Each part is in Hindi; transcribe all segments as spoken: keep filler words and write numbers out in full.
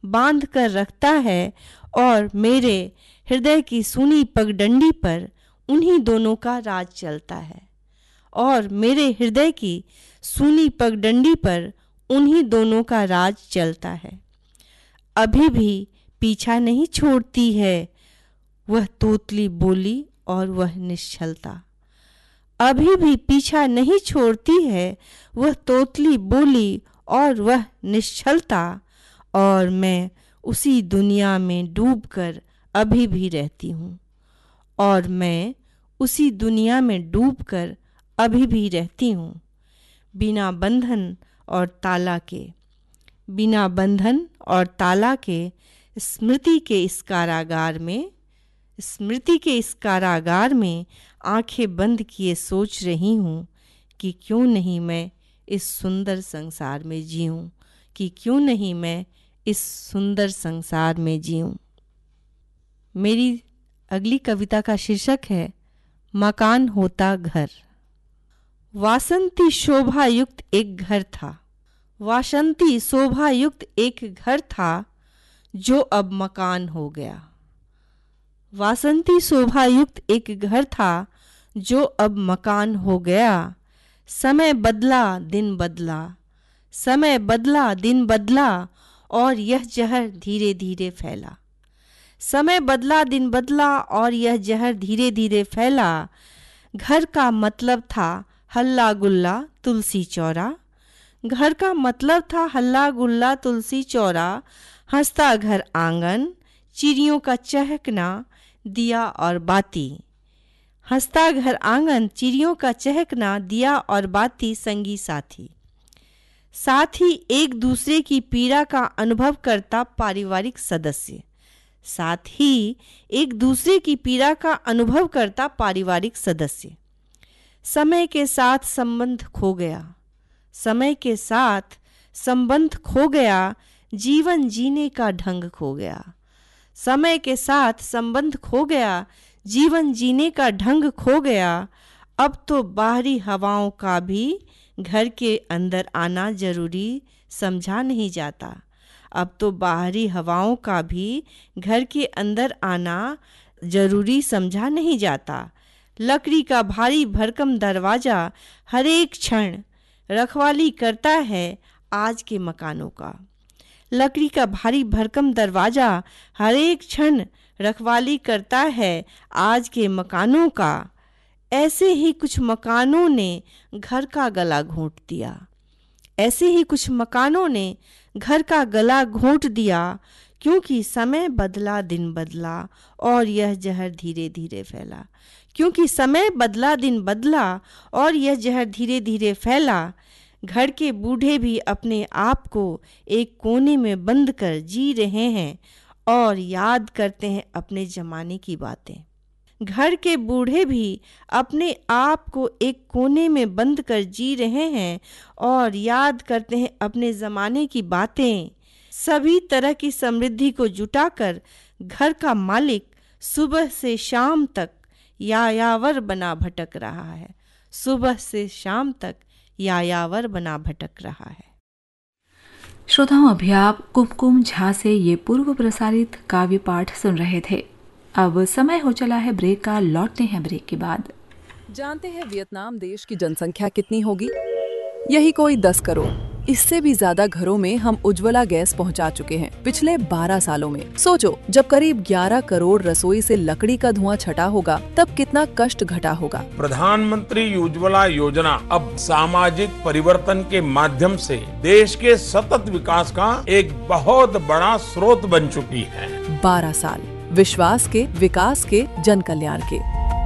बांध कर रखता है और मेरे हृदय की सूनी पगडंडी पर उन्हीं दोनों का राज चलता है और मेरे हृदय की सूनी पगडंडी पर उन्हीं दोनों का राज चलता है। अभी भी पीछा नहीं छोड़ती है वह तोतली बोली और वह निश्चलता। अभी भी पीछा नहीं छोड़ती है वह तोतली बोली और वह निश्चलता, और मैं उसी दुनिया में डूबकर अभी भी रहती हूँ और मैं उसी दुनिया में डूबकर अभी भी रहती हूँ, बिना बंधन और ताला के, बिना बंधन और ताला के स्मृति के इस कारागार में, स्मृति के इस कारागार में आंखें बंद किए सोच रही हूँ कि क्यों नहीं मैं इस सुंदर संसार में जीऊँ, कि क्यों नहीं मैं इस सुंदर संसार में जीऊँ। मेरी अगली कविता का शीर्षक है मकान होता घर। वासंती शोभा युक्त एक घर था, वासंती शोभा युक्त एक घर था जो अब मकान हो गया। वासंती शोभा युक्त एक घर था जो अब मकान हो गया। समय बदला दिन बदला, समय बदला दिन बदला और यह जहर धीरे धीरे फैला। समय बदला दिन बदला और यह जहर धीरे धीरे फैला। घर का मतलब था हल्ला गुल्ला तुलसी चौरा, घर का मतलब था हल्ला गुल्ला तुलसी चौरा। हंसता घर आंगन, चिड़ियों का चहकना, दिया और बाती। हंसता घर आंगन, चिड़ियों का चहकना, दिया और बाती संगी साथी। साथ ही एक दूसरे की पीड़ा का अनुभव करता पारिवारिक सदस्य, साथ ही एक दूसरे की पीड़ा का अनुभव करता पारिवारिक सदस्य। समय के साथ संबंध खो गया, समय के साथ संबंध खो गया, जीवन जीने का ढंग खो गया। समय के साथ संबंध खो गया, जीवन जीने का ढंग खो गया। अब तो बाहरी हवाओं का भी घर के अंदर आना जरूरी समझा नहीं जाता। अब तो बाहरी हवाओं का भी घर के अंदर आना जरूरी समझा नहीं जाता। लकड़ी का भारी भरकम दरवाज़ा हर एक क्षण रखवाली करता है आज के मकानों का। लकड़ी का भारी भरकम दरवाज़ा हर एक क्षण रखवाली करता है आज के मकानों का। ऐसे ही कुछ मकानों ने घर का गला घोंट दिया, ऐसे ही कुछ मकानों ने घर का गला घोंट दिया, क्योंकि समय बदला दिन बदला और यह जहर धीरे धीरे फैला। क्योंकि समय बदला दिन बदला और यह जहर धीरे धीरे फैला। घर के बूढ़े भी अपने आप को एक कोने में बंद कर जी रहे हैं और याद करते हैं अपने ज़माने की बातें। घर के बूढ़े भी अपने आप को एक कोने में बंद कर जी रहे हैं और याद करते हैं अपने ज़माने की बातें। सभी तरह की समृद्धि को जुटाकर घर का मालिक सुबह से शाम तक यायावर बना भटक रहा है, सुबह से शाम तक यायावर बना भटक रहा है। श्रोताओं, अभी आप कुमकुम झा से ये पूर्व प्रसारित काव्य पाठ सुन रहे थे। अब समय हो चला है ब्रेक का, लौटते हैं ब्रेक के बाद। जानते हैं वियतनाम देश की जनसंख्या कितनी होगी? यही कोई दस करोड़। इससे भी ज्यादा घरों में हम उज्ज्वला गैस पहुंचा चुके हैं पिछले बारह सालों में। सोचो, जब करीब ग्यारह करोड़ रसोई से लकड़ी का धुआं छटा होगा तब कितना कष्ट घटा होगा। प्रधानमंत्री उज्ज्वला योजना अब सामाजिक परिवर्तन के माध्यम से देश के सतत विकास का एक बहुत बड़ा स्रोत बन चुकी है। बारह साल विश्वास के, विकास के, जन कल्याण के।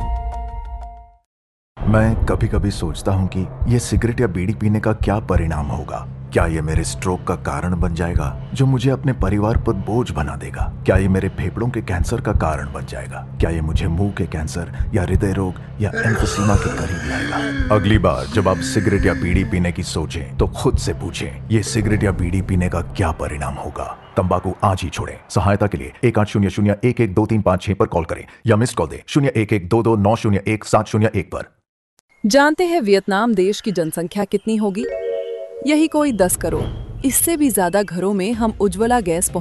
मैं कभी कभी सोचता हूँ कि ये सिगरेट या बीड़ी पीने का क्या परिणाम होगा। क्या ये मेरे स्ट्रोक का कारण बन जाएगा जो मुझे अपने परिवार पर बोझ बना देगा? क्या ये मेरे फेफड़ों के कैंसर का कारण बन जाएगा? क्या ये मुझे मुंह के कैंसर या हृदय रोग या एम्फीसीमा के करीब लाएगा? अगली बार जब आप सिगरेट या बीड़ी पीने की सोचें तो खुद से पूछें, ये सिगरेट या बीड़ी पीने का क्या परिणाम होगा? तंबाकू आज ही छोड़ें। सहायता के लिए एक आठ शून्य शून्य एक एक दो तीन पाँच छह पर कॉल करें या मिस कॉल दें शून्य एक एक दो दो नौ शून्य एक सात शून्य एक पर। जानते हैं वियतनाम देश की जनसंख्या कितनी होगी? यही कोई दस करोड़। इससे भी ज्यादा घरों में हम उज्ज्वला गैस